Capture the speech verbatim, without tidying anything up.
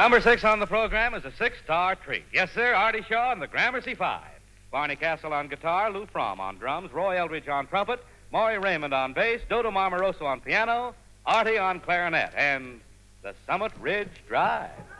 Number six on the program is a six-star treat. Yes, sir, Artie Shaw and the Gramercy Five. Barney Castle on guitar, Lou Fromm on drums, Roy Eldridge on trumpet, Maury Raymond on bass, Dodo Marmoroso on piano, Artie on clarinet, and the Summit Ridge Drive.